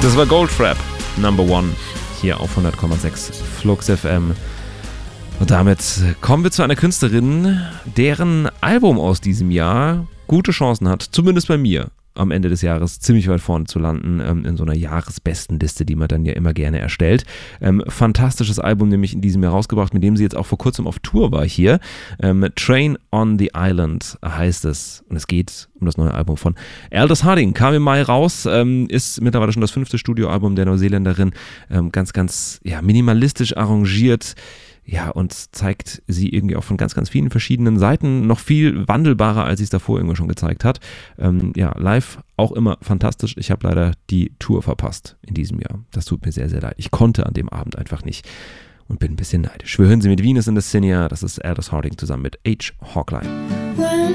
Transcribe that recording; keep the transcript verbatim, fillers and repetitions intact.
Das war Goldfrapp, Number One, hier auf hundert Komma sechs Flux F M. Und damit kommen wir zu einer Künstlerin, deren Album aus diesem Jahr gute Chancen hat, zumindest bei mir, am Ende des Jahres ziemlich weit vorne zu landen, ähm, in so einer Jahresbestenliste, die man dann ja immer gerne erstellt. Ähm, fantastisches Album nämlich in diesem Jahr rausgebracht, mit dem sie jetzt auch vor kurzem auf Tour war hier. Ähm, Train on the Island heißt es. Und es geht um das neue Album von Aldous Harding. Kam im Mai raus, ähm, ist mittlerweile schon das fünfte Studioalbum der Neuseeländerin. Ähm, ganz, ganz ja, minimalistisch arrangiert. Ja, und zeigt sie irgendwie auch von ganz, ganz vielen verschiedenen Seiten, noch viel wandelbarer, als sie es davor irgendwo schon gezeigt hat. Ähm, ja, live auch immer fantastisch. Ich habe leider die Tour verpasst in diesem Jahr. Das tut mir sehr, sehr leid. Ich konnte an dem Abend einfach nicht und bin ein bisschen neidisch. Wir hören sie mit Venus in the Cinia. Das ist Aldous Harding zusammen mit H. Hawkline.